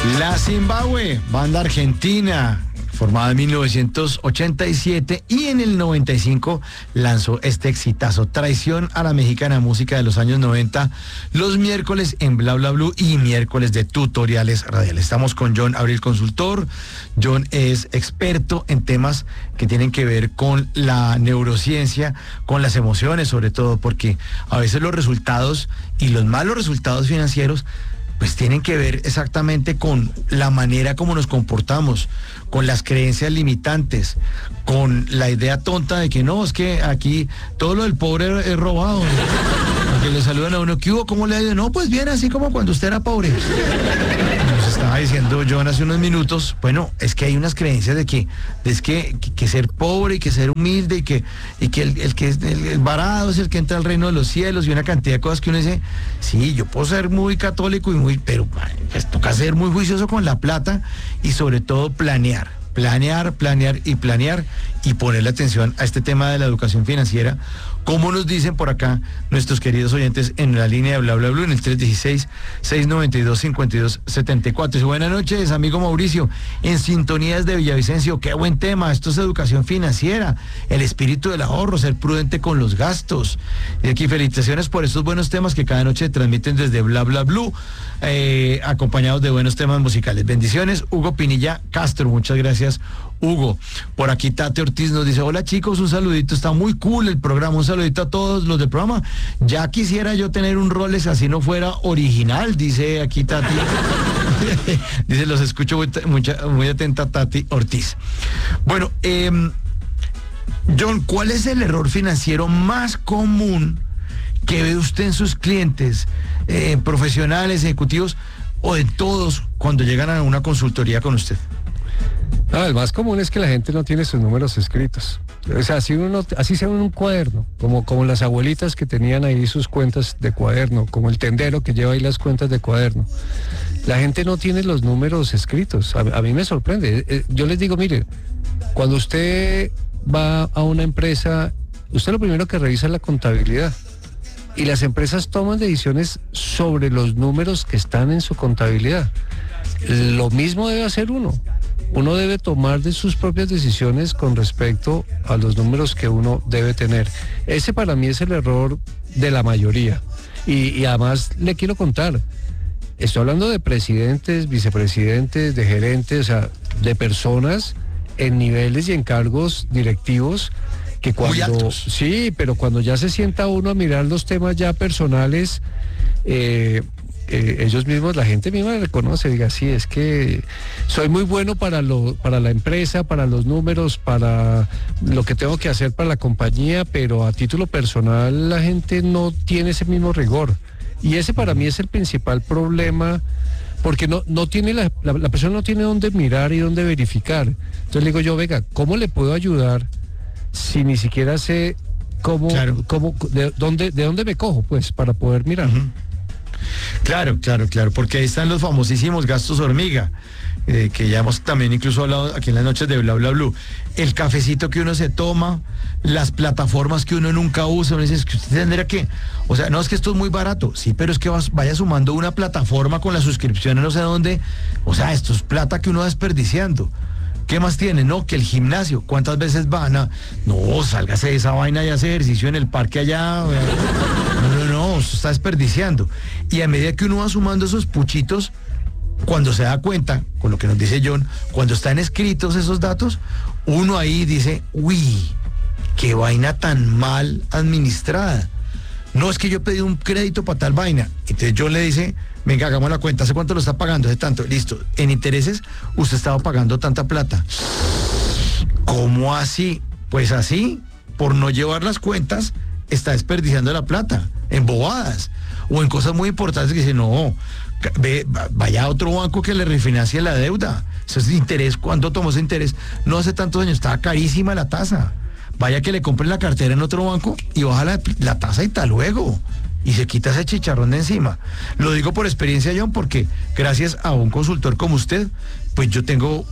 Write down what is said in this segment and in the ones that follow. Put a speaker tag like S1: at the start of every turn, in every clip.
S1: La Zimbabue, banda argentina, formada en 1987 y en el 95 lanzó este exitazo, Traición a la Mexicana, música de los años 90, los miércoles en Bla Bla Blue y miércoles de tutoriales radiales. Estamos con John Abril, consultor. John es experto en temas que tienen que ver con la neurociencia, con las emociones sobre todo, porque a veces los resultados y los malos resultados financieros pues tienen que ver exactamente con la manera como nos comportamos, con las creencias limitantes, con la idea tonta de que no, es que aquí todo lo del pobre es robado. Que le saludan a uno, ¿qué hubo? ¿Cómo le ha ido? No, pues bien, así como cuando usted era pobre. Nos estaba diciendo John hace unos minutos, bueno, es que hay unas creencias de que ser pobre y que ser humilde y que el que es el varado es el que entra al reino de los cielos y una cantidad de cosas que uno dice, sí, yo puedo ser muy católico y pero pues toca ser muy juicioso con la plata y sobre todo planear y ponerle atención a este tema de la educación financiera, como nos dicen por acá nuestros queridos oyentes en la línea de Bla Bla Blue en el 316-692-5274. Y buenas noches, amigo Mauricio, en sintonías de Villavicencio, qué buen tema, esto es educación financiera, el espíritu del ahorro, ser prudente con los gastos. Y aquí felicitaciones por estos buenos temas que cada noche transmiten desde Bla Bla Blue, acompañados de buenos temas musicales. Bendiciones, Hugo Pinilla Castro, muchas gracias, Hugo. Por aquí Tati Ortiz nos dice, hola chicos, un saludito, está muy cool el programa, un saludito a todos los del programa. Ya quisiera yo tener un Rolex así no fuera original, dice aquí Tati. Dice, los escucho muy atenta Tati Ortiz. Bueno, John, ¿cuál es el error financiero más común que ve usted en sus clientes, profesionales, ejecutivos o de todos cuando llegan a una consultoría con usted?
S2: No, el más común es que la gente no tiene sus números escritos. O sea, así sea en un cuaderno, como las abuelitas que tenían ahí sus cuentas de cuaderno, como el tendero que lleva ahí las cuentas de cuaderno. La gente no tiene los números escritos. A mí me sorprende. Yo les digo, mire, cuando usted va a una empresa, usted lo primero que revisa es la contabilidad. Y las empresas toman decisiones sobre los números que están en su contabilidad. Lo mismo debe hacer uno. Uno debe tomar de sus propias decisiones con respecto a los números que uno debe tener. Ese para mí es el error de la mayoría. Y además le quiero contar, estoy hablando de presidentes, vicepresidentes, de gerentes, o sea, de personas en niveles y en cargos directivos que cuando... Sí, pero cuando ya se sienta uno a mirar los temas ya personales, ellos mismos, la gente misma reconoce, diga, sí, es que soy muy bueno para la empresa, para los números, para lo que tengo que hacer para la compañía, pero a título personal la gente no tiene ese mismo rigor. Y ese para mí es el principal problema, porque no tiene la persona no tiene dónde mirar y dónde verificar. Entonces le digo yo, venga, ¿cómo le puedo ayudar si ni siquiera sé de dónde me cojo, pues, para poder mirar?
S1: Uh-huh. Claro, porque ahí están los famosísimos gastos hormiga, que ya hemos también incluso hablado aquí en las noches de Bla Bla Blue. El cafecito que uno se toma, las plataformas que uno nunca usa, uno dice, es que usted tendría que, o sea, no es que esto es muy barato, sí, pero es que vaya sumando una plataforma con la suscripción no sé dónde, o sea, esto es plata que uno va desperdiciando. ¿Qué más tiene? No, que el gimnasio, ¿cuántas veces van a...? No, sálgase de esa vaina y hace ejercicio en el parque allá. No, se está desperdiciando. Y a medida que uno va sumando esos puchitos, cuando se da cuenta, con lo que nos dice John, cuando están escritos esos datos, uno ahí dice, uy, qué vaina tan mal administrada. No, es que yo pedí un crédito para tal vaina. Entonces John le dice, venga, hagamos la cuenta, ¿hace cuánto lo está pagando? Hace tanto, listo. En intereses, usted estaba pagando tanta plata. ¿Cómo así? Pues así, por no llevar las cuentas, está desperdiciando la plata, en bobadas, o en cosas muy importantes que dice, no, vaya a otro banco que le refinancie la deuda. Eso es interés, ¿cuánto tomó ese interés? No hace tantos años, estaba carísima la tasa. Vaya que le compren la cartera en otro banco y baja la tasa y tal luego. Y se quita ese chicharrón de encima. Lo digo por experiencia, John, porque gracias a un consultor como usted, pues yo tengo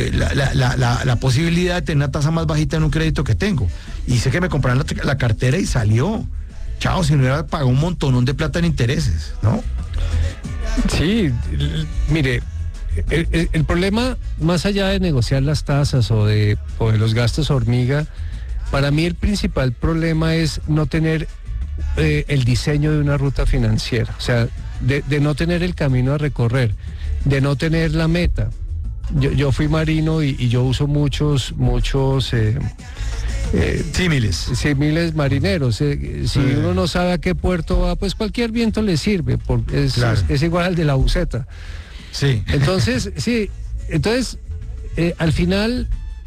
S1: la posibilidad de tener una tasa más bajita en un crédito que tengo. Y sé que me compraron la cartera y salió. Chao, si no hubiera pagado un montonón de plata en intereses, ¿no?
S2: Sí, mire, El problema, más allá de negociar las tasas o de los gastos hormiga, para mí el principal problema es no tener el diseño de una ruta financiera, o sea, de no tener el camino a recorrer, de no tener la meta. Yo fui marino y yo uso muchos símiles marineros. Si uno no sabe a qué puerto va, pues cualquier viento le sirve,
S1: Claro.
S2: es igual al de la buceta.
S1: Sí.
S2: Entonces, al final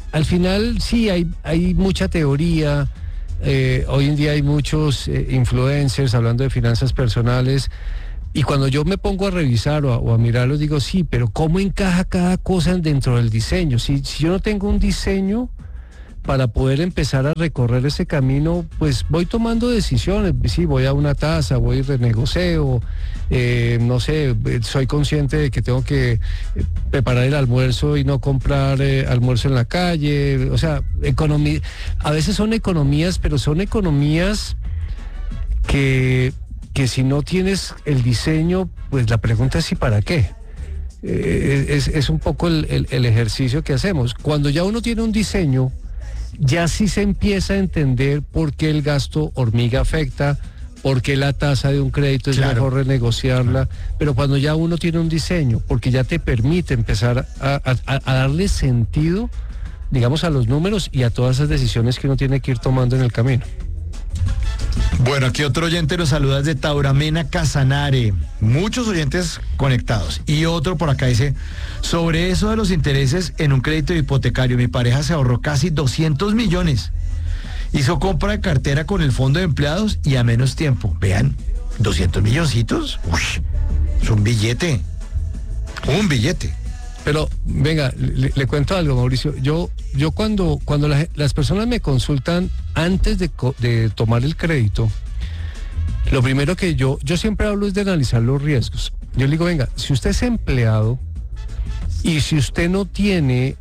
S2: sí hay mucha teoría. Hoy en día hay muchos influencers hablando de finanzas personales. Y cuando yo me pongo a revisar o a mirarlos, digo, sí, pero ¿cómo encaja cada cosa dentro del diseño? Si yo no tengo un diseño para poder empezar a recorrer ese camino, pues voy tomando decisiones. Sí, voy a una tasa, voy y renegocio, no sé, soy consciente de que tengo que preparar el almuerzo y no comprar almuerzo en la calle. O sea, a veces son economías, pero son economías que si no tienes el diseño, pues la pregunta es ¿y para qué? Es un poco el ejercicio que hacemos. Cuando ya uno tiene un diseño, ya sí se empieza a entender por qué el gasto hormiga afecta, por qué la tasa de un crédito es mejor renegociarla, pero cuando ya uno tiene un diseño, porque ya te permite empezar a darle sentido, digamos, a los números y a todas esas decisiones que uno tiene que ir tomando en el camino.
S1: Bueno, aquí otro oyente nos saluda desde Tauramena, Casanare. Muchos oyentes conectados. Y otro por acá dice, sobre eso de los intereses en un crédito hipotecario, mi pareja se ahorró casi 200 millones. Hizo compra de cartera con el fondo de empleados y a menos tiempo. Vean, 200 milloncitos. Uy, es un billete. Un billete.
S2: Pero venga, le cuento algo, Mauricio. Yo cuando las personas me consultan antes de tomar el crédito, lo primero que yo siempre hablo es de analizar los riesgos. Yo le digo, venga, si usted es empleado y si usted no tiene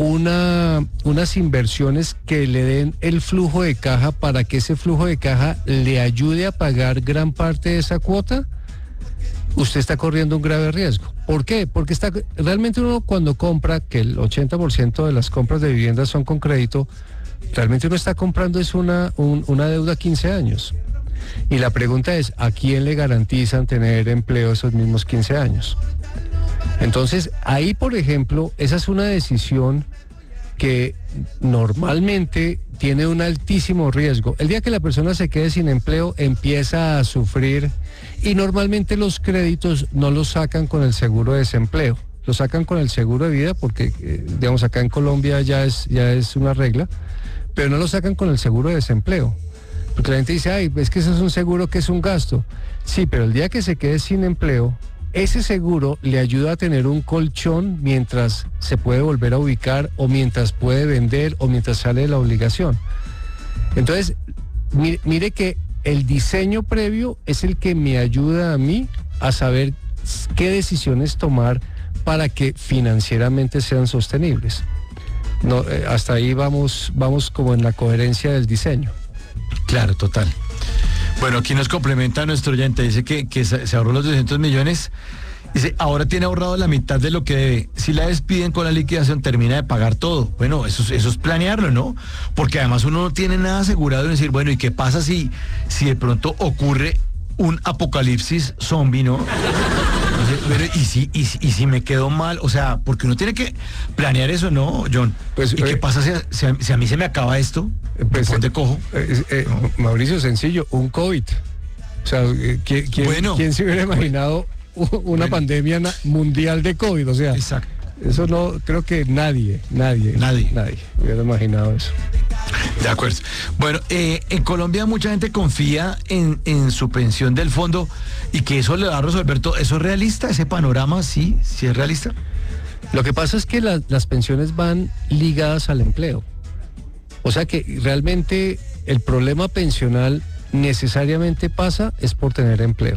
S2: unas inversiones que le den el flujo de caja para que ese flujo de caja le ayude a pagar gran parte de esa cuota, usted está corriendo un grave riesgo. ¿Por qué? Porque realmente uno cuando compra, que el 80% de las compras de viviendas son con crédito, realmente uno está comprando es una deuda a 15 años. Y la pregunta es, ¿a quién le garantizan tener empleo esos mismos 15 años? Entonces, ahí, por ejemplo, esa es una decisión que normalmente tiene un altísimo riesgo. El día que la persona se quede sin empleo, empieza a sufrir y normalmente los créditos no los sacan con el seguro de desempleo, los sacan con el seguro de vida porque, digamos, acá en Colombia ya es una regla, pero no lo sacan con el seguro de desempleo. Porque la gente dice, ay, es que eso es un seguro que es un gasto. Sí, pero el día que se quede sin empleo, ese seguro le ayuda a tener un colchón mientras se puede volver a ubicar o mientras puede vender o mientras sale de la obligación. Entonces, mire que el diseño previo es el que me ayuda a mí a saber qué decisiones tomar para que financieramente sean sostenibles. No, hasta ahí vamos como en la coherencia del diseño.
S1: Claro, total. Bueno, aquí nos complementa nuestro oyente, dice que se ahorró los 200 millones, dice, ahora tiene ahorrado la mitad de lo que debe. Si la despiden con la liquidación, termina de pagar todo. Bueno, eso es planearlo, ¿no? Porque además uno no tiene nada asegurado en decir, bueno, ¿y qué pasa si de pronto ocurre un apocalipsis zombie, ¿no? Pero, ¿y si me quedo mal? O sea, porque uno tiene que planear eso, ¿no, John? Pues, ¿y qué pasa si a mí se me acaba esto?
S2: Pues,
S1: ¿Dónde cojo?
S2: Mauricio, sencillo, un COVID. O sea, ¿quién se hubiera imaginado una pandemia mundial de COVID? O sea,
S1: exacto.
S2: Eso no, creo que nadie hubiera imaginado eso.
S1: De acuerdo. Bueno, en Colombia mucha gente confía en su pensión del fondo y que eso le va a resolver todo. ¿Eso es realista? ¿Ese panorama sí es realista?
S2: Lo que pasa es que las pensiones van ligadas al empleo. O sea que realmente el problema pensional necesariamente pasa es por tener empleo.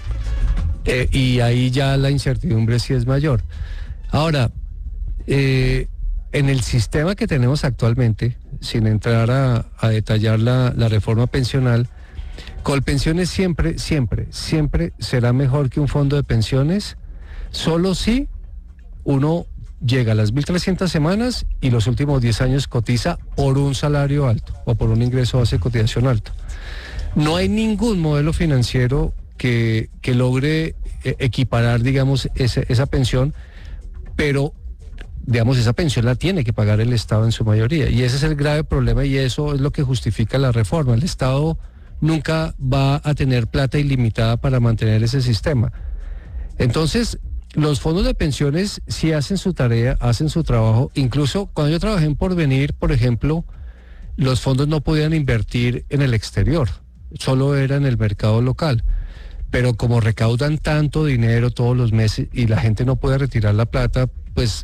S2: Y ahí ya la incertidumbre sí es mayor. Ahora, en el sistema que tenemos actualmente, sin entrar a detallar la reforma pensional, Colpensiones siempre será mejor que un fondo de pensiones, solo si uno llega a las 1.300 semanas y los últimos 10 años cotiza por un salario alto o por un ingreso base de cotización alto. No hay ningún modelo financiero que logre equiparar, digamos, esa pensión, pero digamos, esa pensión la tiene que pagar el Estado en su mayoría. Y ese es el grave problema y eso es lo que justifica la reforma. El Estado nunca va a tener plata ilimitada para mantener ese sistema. Entonces, los fondos de pensiones sí hacen su tarea, hacen su trabajo. Incluso cuando yo trabajé en Porvenir, por ejemplo, los fondos no podían invertir en el exterior, solo era en el mercado local. Pero como recaudan tanto dinero todos los meses y la gente no puede retirar la plata, pues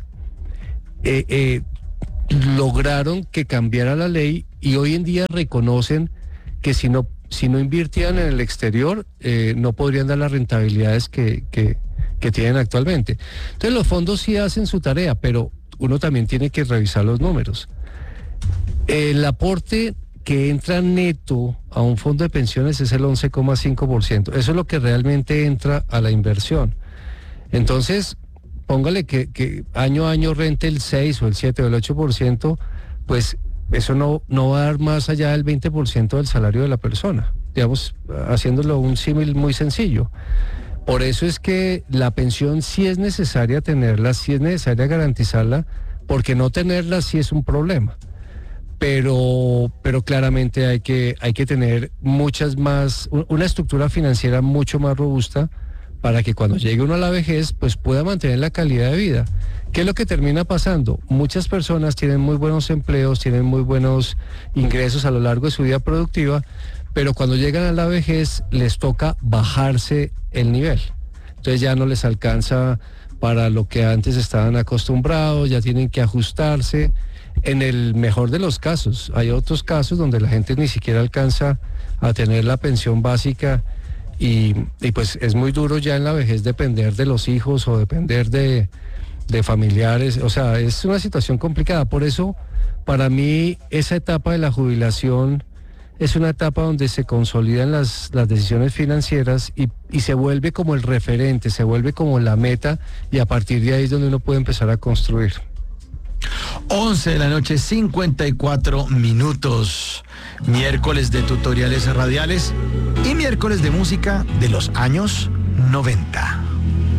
S2: lograron que cambiara la ley y hoy en día reconocen que si no invirtieran en el exterior, no podrían dar las rentabilidades que tienen actualmente. Entonces los fondos sí hacen su tarea, pero uno también tiene que revisar los números. El aporte que entra neto a un fondo de pensiones es el 11,5%. Eso es lo que realmente entra a la inversión. Entonces, póngale que año a año rente el 6 o el 7 o el 8%, pues eso no va a dar más allá del 20% del salario de la persona. Digamos, haciéndolo un símil muy sencillo. Por eso es que la pensión sí es necesaria tenerla, sí es necesaria garantizarla, porque no tenerla sí es un problema. Pero claramente hay que tener una estructura financiera mucho más robusta para que cuando llegue uno a la vejez, pues pueda mantener la calidad de vida. ¿Qué es lo que termina pasando? Muchas personas tienen muy buenos empleos, tienen muy buenos ingresos a lo largo de su vida productiva, pero cuando llegan a la vejez les toca bajarse el nivel. Entonces ya no les alcanza para lo que antes estaban acostumbrados, ya tienen que ajustarse. En el mejor de los casos, hay otros casos donde la gente ni siquiera alcanza a tener la pensión básica y pues es muy duro ya en la vejez depender de los hijos o depender de familiares. O sea, es una situación complicada. Por eso, para mí, esa etapa de la jubilación es una etapa donde se consolidan las decisiones financieras y se vuelve como el referente, se vuelve como la meta y a partir de ahí es donde uno puede empezar a construir.
S1: 11 de la noche, 54 minutos. Miércoles de tutoriales radiales y miércoles de música de los años 90.